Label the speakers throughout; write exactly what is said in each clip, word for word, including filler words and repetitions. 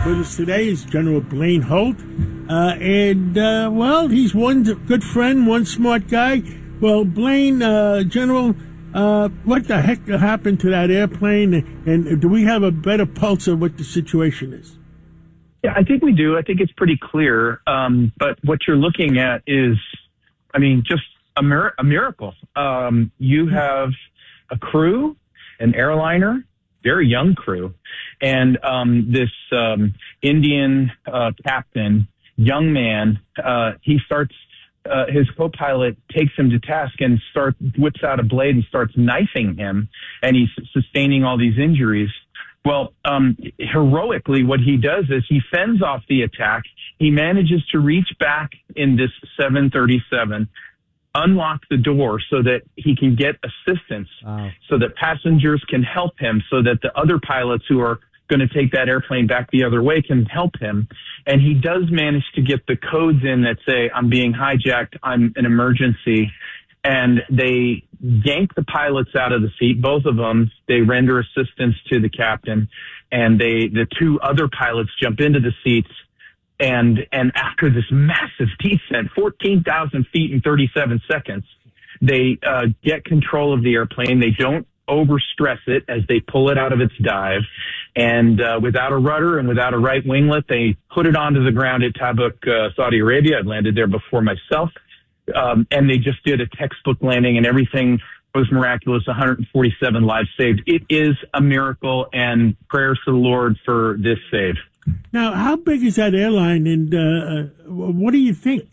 Speaker 1: With us today is General Blaine Holt. Uh, and, uh, well, he's one good friend, one smart guy. Well, Blaine, uh, General, uh, what the heck happened to that airplane? And do we have a better pulse of what the situation is?
Speaker 2: Yeah, I think we do. I think it's pretty clear. Um, but what you're looking at is, I mean, just a, mir- a miracle. Um, you have a crew, an airliner, very young crew, and um, this um, Indian uh, captain, young man, uh, he starts, uh, his co-pilot takes him to task and starts, whips out a blade and starts knifing him, and he's sustaining all these injuries. Well, um, heroically, what he does is he fends off the attack. He manages to reach back in this seven thirty-seven, unlock the door so that he can get assistance, wow. so that passengers can help him, so that the other pilots who are going to take that airplane back the other way can help him. And he does manage to get the codes in that say, I'm being hijacked, I'm an emergency. And they yank the pilots out of the seat, both of them. They render assistance to the captain, and they, the two other pilots jump into the seats. And, and after this massive descent, fourteen thousand feet in thirty-seven seconds, they, uh, get control of the airplane. They don't overstress it as they pull it out of its dive. And, uh, without a rudder and without a right winglet, they put it onto the ground at Tabuk, uh, Saudi Arabia. I'd landed there before myself. Um, and they just did a textbook landing, and everything was miraculous. one hundred forty-seven lives saved. It is a miracle, and prayers to the Lord for this save.
Speaker 1: Now, how big is that airline, and uh, what do you think?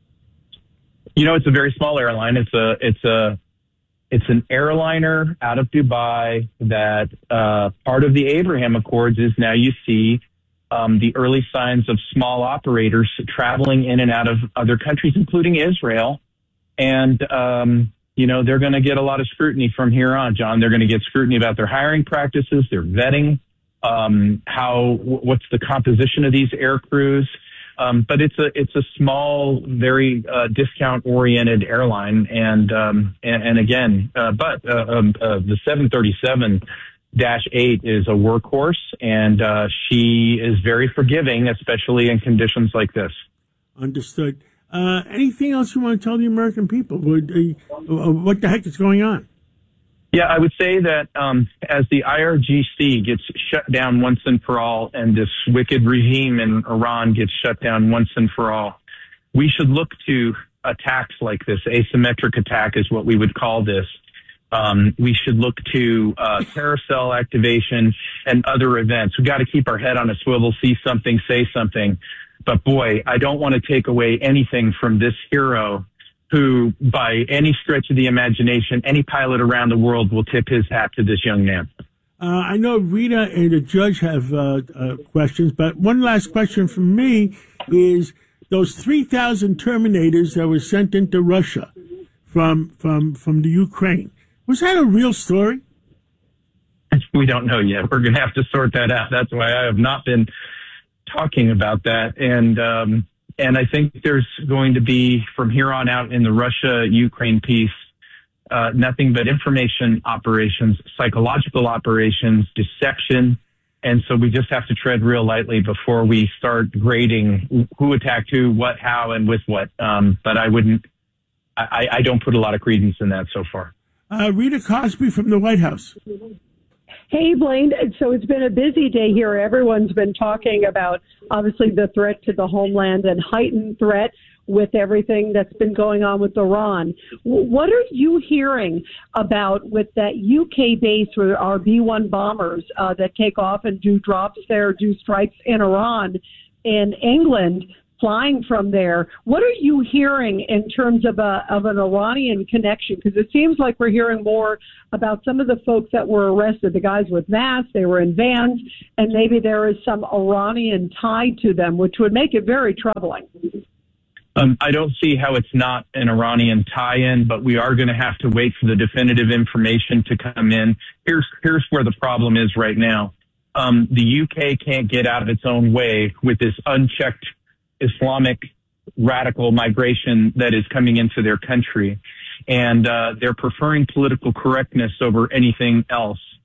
Speaker 2: You know, it's a very small airline. It's a, it's a, it's an airliner out of Dubai that uh, part of the Abraham Accords is now you see um, the early signs of small operators traveling in and out of other countries, including Israel, and um, you know they're going to get a lot of scrutiny from here on, John. They're going to get scrutiny about their hiring practices, their vetting. Um, how, what's the composition of these air crews? Um, but it's a, it's a small, very, uh, discount oriented airline. And, um, and, and again, uh, but, uh, um, uh, the seven thirty-seven dash eight is a workhorse, and, uh, she is very forgiving, especially in conditions like this.
Speaker 1: Understood. Uh, anything else you want to tell the American people? What, uh, what the heck is going on?
Speaker 2: Yeah, I would say that um, as the I R G C gets shut down once and for all, and this wicked regime in Iran gets shut down once and for all, we should look to attacks like this. Asymmetric attack is what we would call this. Um, we should look to uh, carousel activation and other events. We've got to keep our head on a swivel, see something, say something. But boy, I don't want to take away anything from this hero who, by any stretch of the imagination, any pilot around the world will tip his hat to this young man.
Speaker 1: Uh, I know Rita and the judge have uh, uh, questions, but one last question from me is those three thousand Terminators that were sent into Russia from from from the Ukraine. Was that a real story?
Speaker 2: We don't know yet. We're going to have to sort that out. That's why I have not been talking about that. And um And I think there's going to be, from here on out in the Russia-Ukraine piece, uh, nothing but information operations, psychological operations, deception. And so we just have to tread real lightly before we start grading who attacked who, what, how, and with what. Um, but I wouldn't, I, I don't put a lot of credence in that so far.
Speaker 1: Uh, Rita Cosby from the White House.
Speaker 3: Hey, Blaine. So it's been a busy day here. Everyone's been talking about, obviously, the threat to the homeland and heightened threat with everything that's been going on with Iran. What are you hearing about with that U K base where our B one bombers uh, that take off and do drops there, do strikes in Iran and England, flying from there? What are you hearing in terms of a of an Iranian connection? Because it seems like we're hearing more about some of the folks that were arrested, the guys with masks, they were in vans, and maybe there is some Iranian tie to them, which would make it very troubling.
Speaker 2: Um, I don't see how it's not an Iranian tie-in, but we are going to have to wait for the definitive information to come in. Here's here's where the problem is right now. Um, the U K can't get out of its own way with this unchecked Islamic radical migration that is coming into their country. And uh, they're preferring political correctness over anything else.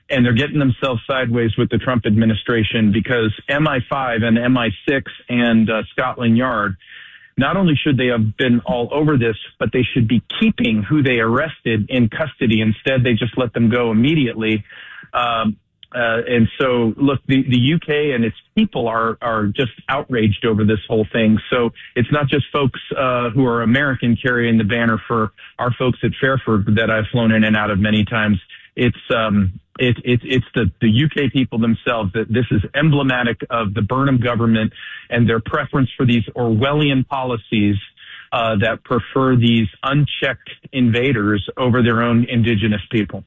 Speaker 2: and they're getting themselves sideways with the Trump administration because M I five and M I six and uh, Scotland Yard, not only should they have been all over this, but they should be keeping who they arrested in custody. Instead, they just let them go immediately. Um, uh, and so, look, the, the U K and its people are, are just outraged over this whole thing. So it's not just folks uh, who are American carrying the banner for our folks at Fairford that I've flown in and out of many times. It's um, it, it, it's the, the U K people themselves that this is emblematic of the Burnham government and their preference for these Orwellian policies uh, that prefer these unchecked invaders over their own indigenous people.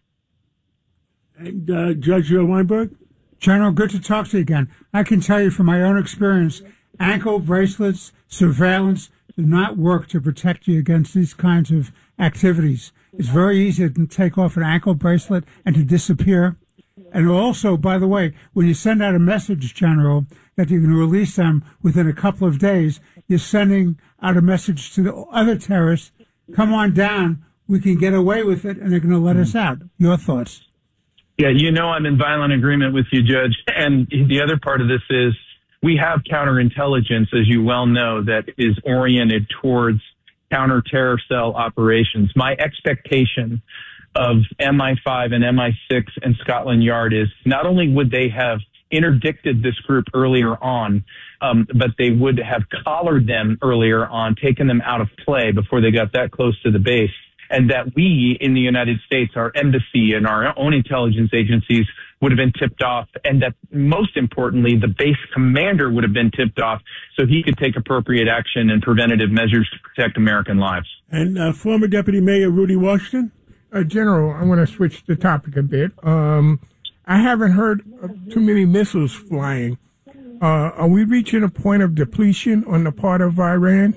Speaker 1: And uh, Judge Weinberg?
Speaker 4: General, good to talk to you again. I can tell you from my own experience, ankle bracelets, surveillance do not work to protect you against these kinds of activities. It's very easy to take off an ankle bracelet and to disappear. And also, by the way, when you send out a message, General, that you can release them within a couple of days, you're sending out a message to the other terrorists, come on down, we can get away with it, and they're going to let us out. Your thoughts?
Speaker 2: Yeah, you know I'm in violent agreement with you, Judge. And the other part of this is we have counterintelligence, as you well know, that is oriented towards counter-terror cell operations. My expectation of M I five and M I six and Scotland Yard is not only would they have interdicted this group earlier on, um, but they would have collared them earlier on, taken them out of play before they got that close to the base. And that we in the United States, our embassy and our own intelligence agencies would have been tipped off, and that most importantly, the base commander would have been tipped off so he could take appropriate action and preventative measures to protect American lives.
Speaker 1: And uh, former Deputy Mayor Rudy Washington?
Speaker 5: Uh, General, I want to switch the topic a bit. Um, I haven't heard of too many missiles flying. Uh, are we reaching a point of depletion on the part of Iran?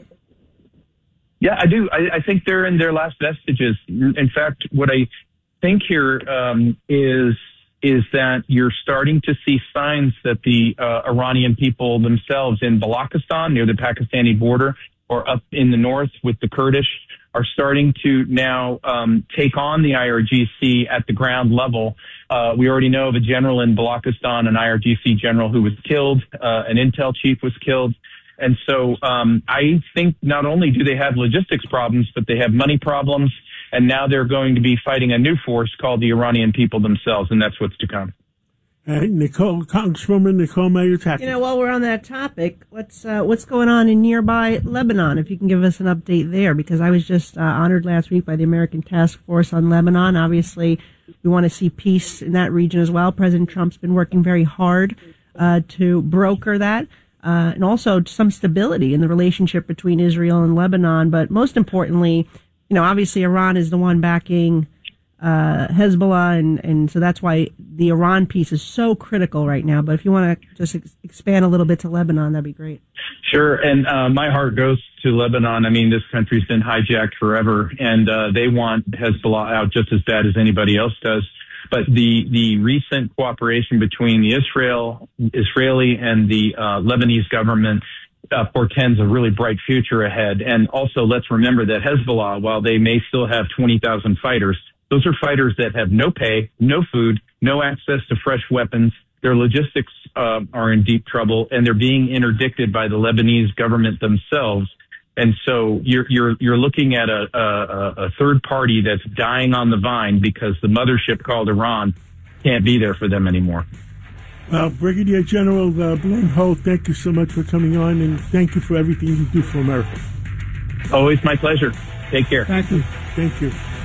Speaker 2: Yeah, I do. I, I think they're in their last vestiges. In fact, what I think here um, is is that you're starting to see signs that the uh, Iranian people themselves in Balochistan, near the Pakistani border, or up in the north with the Kurdish, are starting to now um, take on the I R G C at the ground level. Uh, we already know of a general in Balochistan, an I R G C general who was killed. Uh, an intel chief was killed. And so um, I think not only do they have logistics problems, but they have money problems. And now they're going to be fighting a new force called the Iranian people themselves. And that's what's to come.
Speaker 1: Uh, Nicole, Congresswoman Nicole Mayutaki.
Speaker 6: You know, while we're on that topic, what's uh, what's going on in nearby Lebanon? If you can give us an update there, because I was just uh, honored last week by the American Task Force on Lebanon. Obviously, we want to see peace in that region as well. President Trump's been working very hard uh, to broker that. Uh, and also some stability in the relationship between Israel and Lebanon. But most importantly, you know, obviously Iran is the one backing uh, Hezbollah, and, and so that's why the Iran piece is so critical right now. But if you want to just ex- expand a little bit to Lebanon, that'd be great.
Speaker 2: Sure, and uh, my heart goes to Lebanon. I mean, this country's been hijacked forever, and uh, they want Hezbollah out just as bad as anybody else does. But the, the recent cooperation between the Israel, Israeli and the uh, Lebanese government uh, portends a really bright future ahead. And also, let's remember that Hezbollah, while they may still have twenty thousand fighters, those are fighters that have no pay, no food, no access to fresh weapons. Their logistics uh, are in deep trouble, and they're being interdicted by the Lebanese government themselves. And so you're you're you're looking at a, a a third party that's dying on the vine because the mothership called Iran can't be there for them anymore.
Speaker 1: Well, Brigadier General uh, Blaine Holt, thank you so much for coming on, and thank you for everything you do for America.
Speaker 2: Always my pleasure. Take care.
Speaker 1: Thank you. Thank you.